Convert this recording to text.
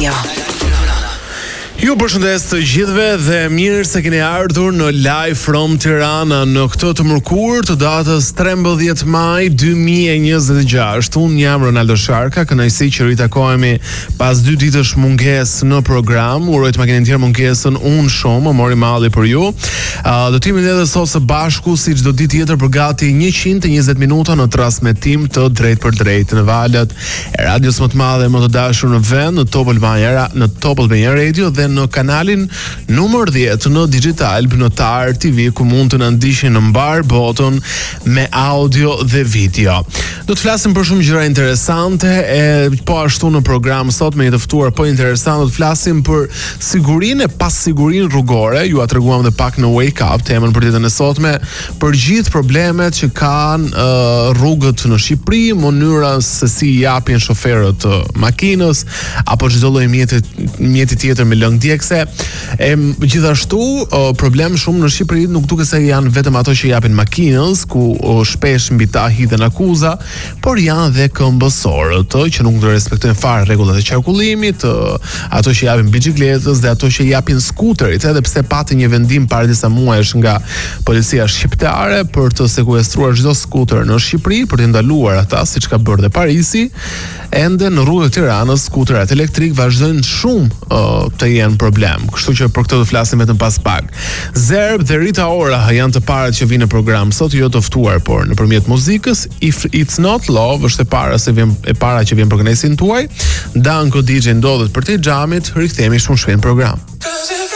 Radio. Ju përshëndes të gjithëve dhe mirë se keni ardhur në Live from Tirana në këtë të mërkurë të datës 13 maj 2026. Unë jam Ronaldo Sharka, kënaqësi që ritakohemi pas 2 ditësh mungesë në program. Uroj të ma keni ndjerë mungesën unë shumë, më mori malli për ju. Do të jemi edhe sot së bashku si çdo ditë tjetër për gati 120 minuta në transmetim të drejt për drejt në valët e radios më të madhe më të dashur në vend, në Top Albania Radio dhe në kanalin numër 10 në Digital në TAR TV, ku mund të na ndiqni në mbar botën me audio dhe video. Do të flasim për shumë gjëra interesante po ashtu në program sot me një të ftuar po interesant. Do të flasim për sigurinë e passigurinë rrugore. Ju a treguam edhe pak në Wake Up temën për ditën e sotme, për gjithë problemet që kanë rrugët në Shqipëri, mënyra se si japin shoferët makinës apo çdo lloj mjeti tjetër me lëngdjekse. Gjithashtu problem shumë në Shqipëri nuk duket se janë vetëm ato që japin makinës, ku shpesh mbi ta hidhen akuza, por janë dhe këmbësorët që nuk respektojnë fare rregullat e qarkullimit, ato që japin biçikletës dhe ato që japin skuterit, edhe pse pati një vendim para disa muajsh nga policia shqiptare për të sekuestruar çdo skuter në Shqipëri, për të ndaluar ata, siç ka bërë dhe Parisi. Ende në rrugët e Tiranës skuterat elektrik vazhdojnë shumë të jenë problem. Kështu që për këtë do flasim vetëm pas pak. Zerb dhe Rita Ora janë të parat që vinë në program sot, jo të ftuar, por nëpërmjet muzikës. If It's Not Love është e para që vjen për kënaqësinë tuaj. Danko DJ ndodhet për të xhamit, rikthehemi shumë shpejt në program.